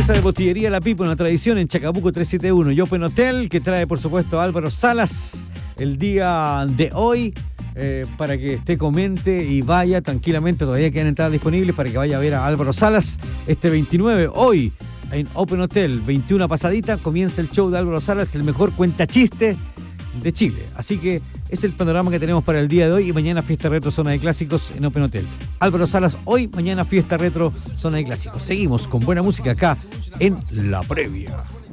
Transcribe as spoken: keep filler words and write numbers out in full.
Empresa de Botillería La Pipa, una tradición en Chacabuco trescientos setenta y uno. Y Open Hotel, que trae por supuesto a Álvaro Salas el día de hoy, eh, para que esté, comente y vaya tranquilamente. Todavía quedan entradas disponibles para que vaya a ver a Álvaro Salas este veintinueve, hoy en Open Hotel, veintiuna pasadita, comienza el show de Álvaro Salas, el mejor cuentachiste de Chile. Así que es el panorama que tenemos para el día de hoy, y mañana fiesta retro zona de clásicos en Open Hotel. Álvaro Salas hoy, mañana fiesta retro zona de clásicos. Seguimos con buena música acá en La Previa.